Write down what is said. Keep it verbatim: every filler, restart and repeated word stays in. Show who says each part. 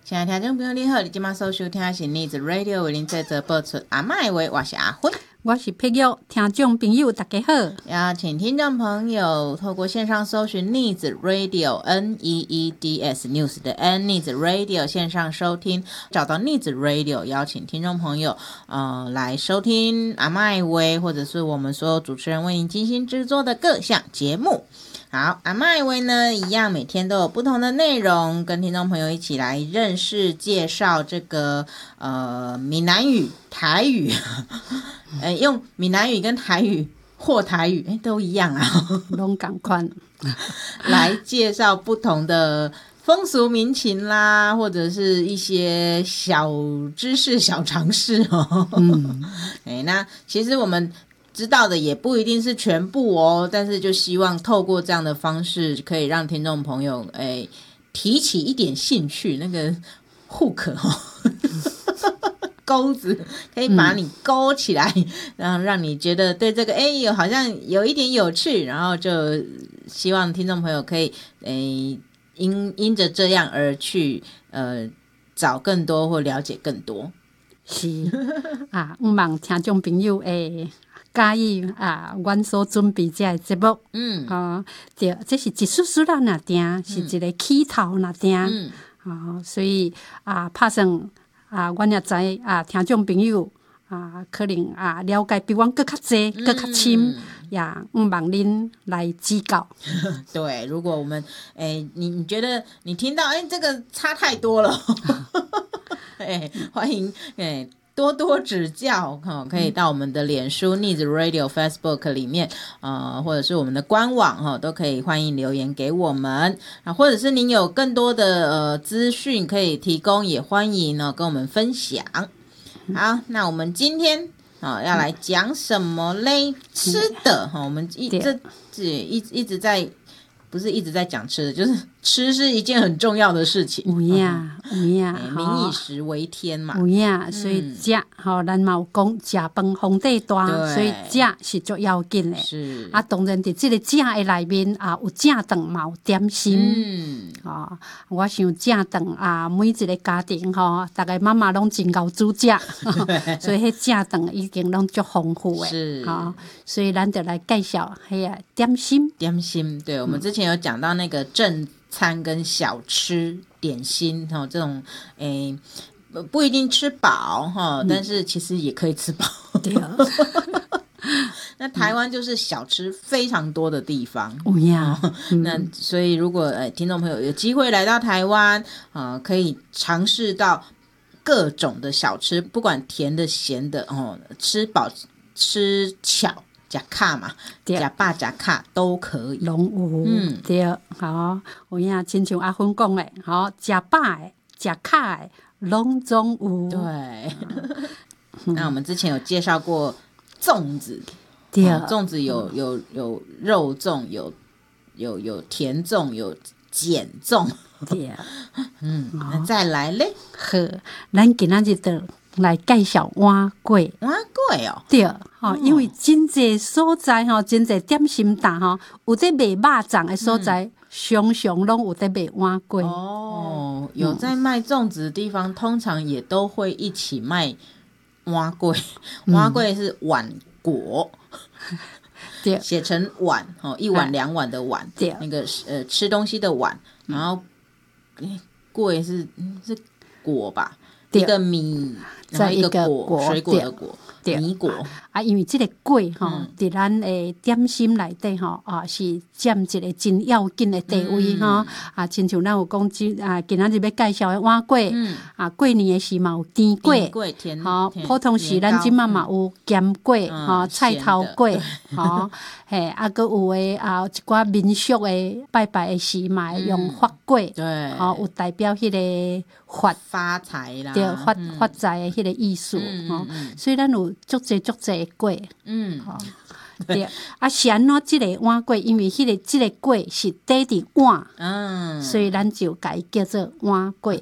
Speaker 1: 亲爱的听众朋友你好，你现在所收听的是 Needs Radio 为您制作播出阿嬷的话，我是阿芬，
Speaker 2: 我是佩玉，听众朋友大家好。
Speaker 1: 邀请听众朋友透过线上搜寻 Needs Radio N E E D S News 的 N Needs Radio 线上收听，找到 Needs Radio， 邀请听众朋友呃来收听阿嬷的话，或者是我们所有主持人为您精心制作的各项节目。好，阿嬷的话呢，一样每天都有不同的内容，跟听众朋友一起来认识、介绍这个呃闽南语、台语，呃用闽南语跟台语或台语，哎都一样啊，
Speaker 2: 拢同款，
Speaker 1: 来介绍不同的风俗民情啦，或者是一些小知识、小常识哦。嗯，哎，那其实我们知道的也不一定是全部哦，但是就希望透过这样的方式，可以让听众朋友诶提起一点兴趣，那个 hook 哦，钩子可以把你勾起来，然后让你觉得对这个诶有好像有一点有趣，然后就希望听众朋友可以诶因因着这样而去呃找更多或了解更多。
Speaker 2: 是啊，毋望听众朋友诶。介意啊，阮所准备这个节目，嗯，啊，对，这是一丝丝啦，那定是一个起头那定，嗯，啊，所以啊，拍算啊，阮也知啊，听众朋友啊，可能啊了解比阮更较济、更较深，也毋望恁来指教。
Speaker 1: 对，如果我们诶，你你觉得你听到诶这个差太多了，诶，欢迎诶。多多指教、哦、可以到我们的脸书 Needs Radio Facebook 里面呃，或者是我们的官网、哦、都可以欢迎留言给我们、啊、或者是您有更多的呃资讯可以提供，也欢迎呢跟我们分享。好，那我们今天、哦、要来讲什么嘞？吃的、哦、我们一这这一一直在不是一直在讲吃的，就是吃是一件很重要的事情。
Speaker 2: 有影有影，
Speaker 1: 民以食为天嘛。
Speaker 2: 有影，所以食吼，咱嘛有讲食饭皇帝大，所以食是足要紧的。是啊，当然伫即个食的内面啊，有正顿嘛有点心。嗯，啊，我想正顿啊，每一个家庭吼，大概妈妈拢真够煮食，所以迄正顿已经拢足丰富的。是啊，所以咱就来介绍迄个点心。
Speaker 1: 点心，对，我们之前有讲到那个正餐跟小吃点心、哦、这种诶不一定吃饱、哦嗯、但是其实也可以吃饱。对啊。那台湾就是小吃非常多的地方。哦呀、哦嗯，那所以如果诶听众朋友有机会来到台湾、呃、可以尝试到各种的小吃，不管甜的咸的、哦、吃饱吃巧吃卡嘛，吃饱吃卡都可以，
Speaker 2: 拢有。嗯，对，好，有影亲像阿芬讲的，好，吃饱的、吃卡的，拢总有。
Speaker 1: 对，那我们之前有介绍过粽子，
Speaker 2: 对，
Speaker 1: 哦、粽子有有有肉粽，有有有甜粽，有碱粽。对，嗯，那再来嘞，
Speaker 2: 好，咱今仔日就来介绍碗粿。
Speaker 1: 碗粿哦，
Speaker 2: 对，吼、哦，因为真侪所在吼，真侪点心档吼，有在卖肉粽的所在，嗯、常常拢有在卖碗粿。
Speaker 1: 哦，有在卖粽子的地方，嗯、通常也都会一起卖碗粿。碗粿是碗粿。对，写成碗哦，一碗两碗的碗，对，那个呃吃东西的碗，然后粿是是果吧，一个米，然后一个果，水果的果，米果
Speaker 2: 啊，因为这个粿吼，伫咱的点心内底吼啊，是占一个真要紧的地位吼、嗯、啊，亲像咱有讲今啊，今仔日要介绍的碗粿、嗯、啊，过年的时嘛有甜粿，吼，普通时咱即马嘛有咸粿吼，菜头粿吼，嘿，啊，搁有诶啊，有一寡民俗的拜拜的时嘛会用发粿，对，吼，有代表迄个发
Speaker 1: 发财啦，
Speaker 2: 对，发发财的迄个意思吼，所以咱有足济足济的粿，嗯，吼。对，啊，是安怎即个碗粿？因为迄、那个即、这个粿是底伫碗，嗯，所以咱就改叫做碗粿。